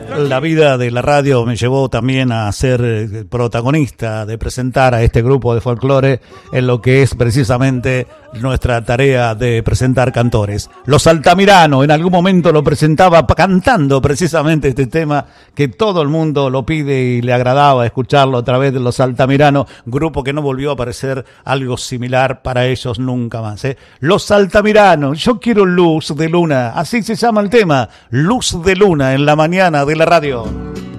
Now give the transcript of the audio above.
La vida de la radio me llevó también a ser protagonista, de presentar a este grupo de folclore en lo que es precisamente nuestra tarea de presentar cantores. Los Altamirano, en algún momento lo presentaba cantando precisamente este tema que todo el mundo lo pide y le agradaba escucharlo a través de Los Altamirano, grupo que no volvió a aparecer algo similar para ellos nunca más. Los Altamirano, yo quiero luz de luna, así se llama el tema, luz de luna en la mañana de la radio.